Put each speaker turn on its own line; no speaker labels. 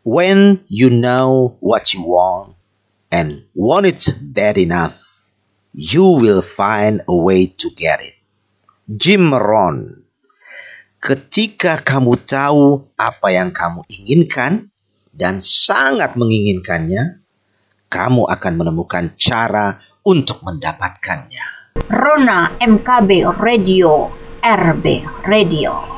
When you know what you want and want it bad enough, you will find a way to get it. Jim Rohn. Ketika kamu tahu apa yang kamu inginkan dan sangat menginginkannya, kamu akan menemukan cara untuk mendapatkannya.
Rona MKB Radio, RB Radio.